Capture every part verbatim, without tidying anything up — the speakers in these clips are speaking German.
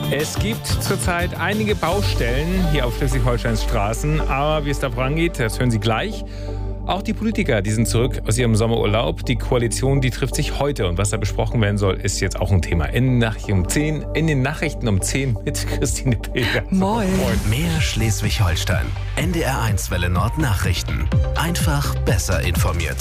Es gibt zurzeit einige Baustellen hier auf Schleswig-Holsteins Straßen, aber wie es da vorangeht, das hören Sie gleich. Auch die Politiker, die sind zurück aus ihrem Sommerurlaub. Die Koalition, die trifft sich heute. Und was da besprochen werden soll, ist jetzt auch ein Thema. In, um zehn, in den Nachrichten um zehn mit Christine Pilger. Moin. Moin. Mehr Schleswig-Holstein. N D R eins Welle Nord Nachrichten. Einfach besser informiert.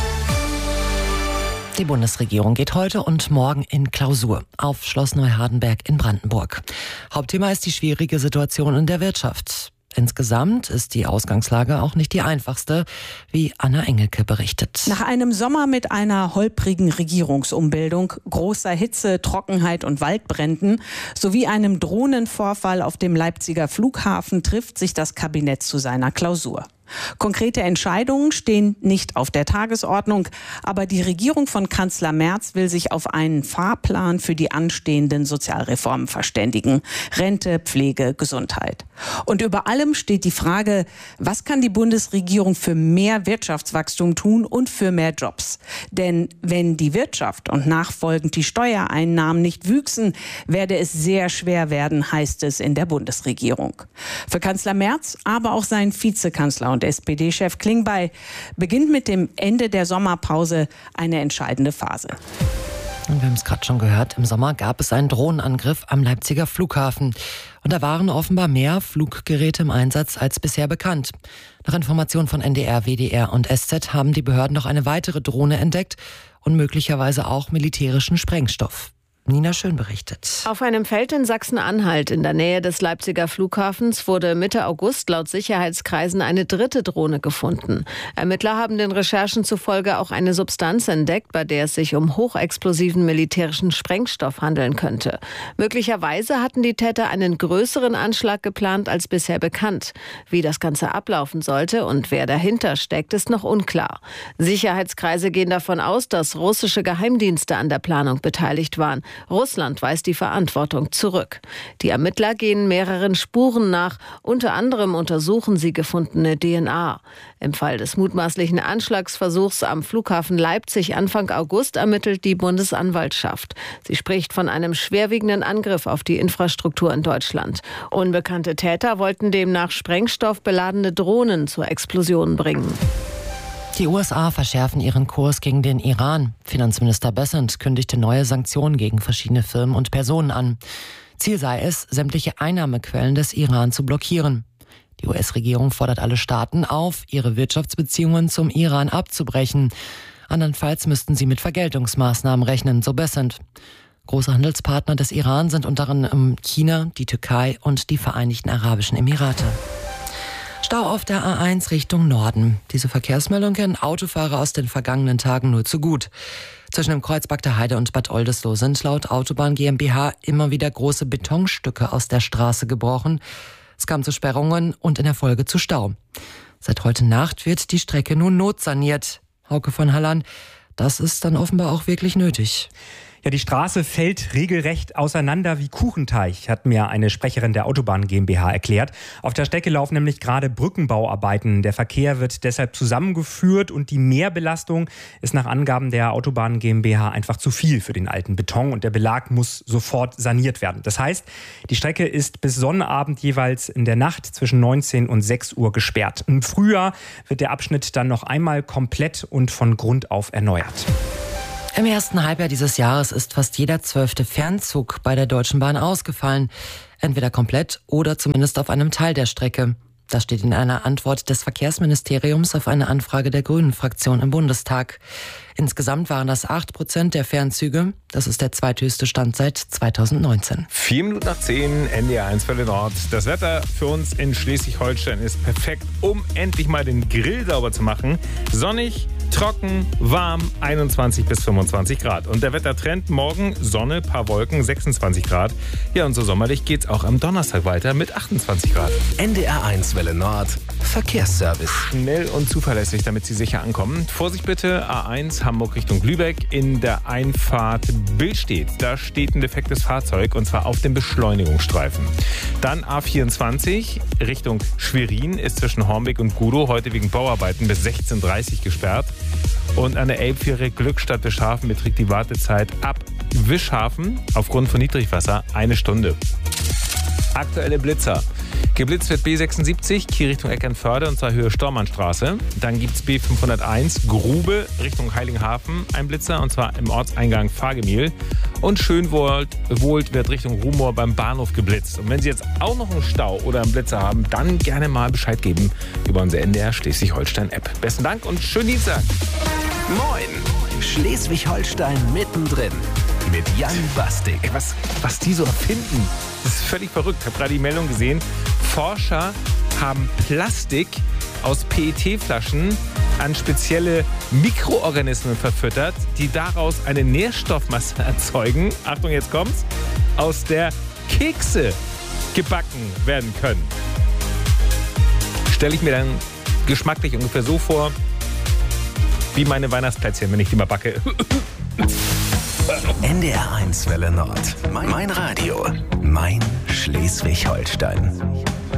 Die Bundesregierung geht heute und morgen in Klausur auf Schloss Neuhardenberg in Brandenburg. Hauptthema ist die schwierige Situation in der Wirtschaft. Insgesamt ist die Ausgangslage auch nicht die einfachste, wie Anna Engelke berichtet. Nach einem Sommer mit einer holprigen Regierungsumbildung, großer Hitze, Trockenheit und Waldbränden sowie einem Drohnenvorfall auf dem Leipziger Flughafen trifft sich das Kabinett zu seiner Klausur. Konkrete Entscheidungen stehen nicht auf der Tagesordnung, aber die Regierung von Kanzler Merz will sich auf einen Fahrplan für die anstehenden Sozialreformen verständigen. Rente, Pflege, Gesundheit. Und über allem steht die Frage, was kann die Bundesregierung für mehr Wirtschaftswachstum tun und für mehr Jobs? Denn wenn die Wirtschaft und nachfolgend die Steuereinnahmen nicht wüchsen, werde es sehr schwer werden, heißt es in der Bundesregierung. Für Kanzler Merz, aber auch seinen Vizekanzler und S P D-Chef Klingbeil beginnt mit dem Ende der Sommerpause eine entscheidende Phase. Und wir haben es gerade schon gehört, im Sommer gab es einen Drohnenangriff am Leipziger Flughafen. Und da waren offenbar mehr Fluggeräte im Einsatz als bisher bekannt. Nach Informationen von N D R, W D R und S Z haben die Behörden noch eine weitere Drohne entdeckt und möglicherweise auch militärischen Sprengstoff. Nina Schön berichtet. Auf einem Feld in Sachsen-Anhalt in der Nähe des Leipziger Flughafens wurde Mitte August laut Sicherheitskreisen eine dritte Drohne gefunden. Ermittler haben den Recherchen zufolge auch eine Substanz entdeckt, bei der es sich um hochexplosiven militärischen Sprengstoff handeln könnte. Möglicherweise hatten die Täter einen größeren Anschlag geplant als bisher bekannt. Wie das Ganze ablaufen sollte und wer dahinter steckt, ist noch unklar. Sicherheitskreise gehen davon aus, dass russische Geheimdienste an der Planung beteiligt waren. Russland weist die Verantwortung zurück. Die Ermittler gehen mehreren Spuren nach. Unter anderem untersuchen sie gefundene D N A. Im Fall des mutmaßlichen Anschlagsversuchs am Flughafen Leipzig Anfang August ermittelt die Bundesanwaltschaft. Sie spricht von einem schwerwiegenden Angriff auf die Infrastruktur in Deutschland. Unbekannte Täter wollten demnach sprengstoffbeladene Drohnen zur Explosion bringen. Die U S A verschärfen ihren Kurs gegen den Iran. Finanzminister Bessent kündigte neue Sanktionen gegen verschiedene Firmen und Personen an. Ziel sei es, sämtliche Einnahmequellen des Iran zu blockieren. Die U S-Regierung fordert alle Staaten auf, ihre Wirtschaftsbeziehungen zum Iran abzubrechen. Andernfalls müssten sie mit Vergeltungsmaßnahmen rechnen, so Bessent. Große Handelspartner des Iran sind unter anderem China, die Türkei und die Vereinigten Arabischen Emirate. Stau auf der A eins Richtung Norden. Diese Verkehrsmeldung kennen Autofahrer aus den vergangenen Tagen nur zu gut. Zwischen dem Kreuz Bagdaheide und Bad Oldesloe sind laut Autobahn GmbH immer wieder große Betonstücke aus der Straße gebrochen. Es kam zu Sperrungen und in der Folge zu Stau. Seit heute Nacht wird die Strecke nun notsaniert. Hauke von Halland, das ist dann offenbar auch wirklich nötig. Ja, die Straße fällt regelrecht auseinander wie Kuchenteig, hat mir eine Sprecherin der Autobahn GmbH erklärt. Auf der Strecke laufen nämlich gerade Brückenbauarbeiten. Der Verkehr wird deshalb zusammengeführt und die Mehrbelastung ist nach Angaben der Autobahn GmbH einfach zu viel für den alten Beton und der Belag muss sofort saniert werden. Das heißt, die Strecke ist bis Sonnabend jeweils in der Nacht zwischen neunzehn und sechs Uhr gesperrt. Im Frühjahr wird der Abschnitt dann noch einmal komplett und von Grund auf erneuert. Im ersten Halbjahr dieses Jahres ist fast jeder zwölfte Fernzug bei der Deutschen Bahn ausgefallen. Entweder komplett oder zumindest auf einem Teil der Strecke. Das steht in einer Antwort des Verkehrsministeriums auf eine Anfrage der Grünen-Fraktion im Bundestag. Insgesamt waren das acht Prozent der Fernzüge. Das ist der zweithöchste Stand seit zweitausendneunzehn. Vier Minuten nach zehn, N D R eins Welle Nord. Das Wetter für uns in Schleswig-Holstein ist perfekt, um endlich mal den Grill sauber zu machen. Sonnig, trocken, warm, einundzwanzig bis fünfundzwanzig Grad. Und der Wettertrend morgen Sonne, paar Wolken, sechsundzwanzig Grad. Ja, und so sommerlich geht's auch am Donnerstag weiter mit achtundzwanzig Grad. N D R eins Welle Nord Verkehrsservice. Schnell und zuverlässig, damit Sie sicher ankommen. Vorsicht bitte, A eins Hamburg Richtung Lübeck in der Einfahrt Billstedt. Da steht ein defektes Fahrzeug und zwar auf dem Beschleunigungsstreifen. Dann A vierundzwanzig Richtung Schwerin ist zwischen Hornbeck und Gudow heute wegen Bauarbeiten bis sechzehn Uhr dreißig gesperrt. Und an der Elbvierer Glückstadt Beschhafen beträgt die Wartezeit ab Wischhafen aufgrund von Niedrigwasser eine Stunde. Aktuelle Blitzer. Geblitzt wird B sechsundsiebzig, Kiel Richtung Eckernförde, und zwar Höhe Stormannstraße. Dann gibt es B fünfhunderteins, Grube Richtung Heiligenhafen, ein Blitzer, und zwar im Ortseingang Fahrgemühl. Und Schönwohlt Wohlt wird Richtung Rumohr beim Bahnhof geblitzt. Und wenn Sie jetzt auch noch einen Stau oder einen Blitzer haben, dann gerne mal Bescheid geben über unsere N D R Schleswig-Holstein-App. Besten Dank und schönen Dienstag. Moin, Schleswig-Holstein mittendrin mit Jan Bastik. Ey, was, was die so erfinden, das ist völlig verrückt. Ich habe gerade die Meldung gesehen. Forscher haben Plastik aus P E T-Flaschen an spezielle Mikroorganismen verfüttert, die daraus eine Nährstoffmasse erzeugen. Achtung, jetzt kommt's. Aus der Kekse gebacken werden können. Stelle ich mir dann geschmacklich ungefähr so vor, wie meine Weihnachtsplätzchen, wenn ich die mal backe. N D R eins Welle Nord. Mein Radio. Mein Schleswig-Holstein.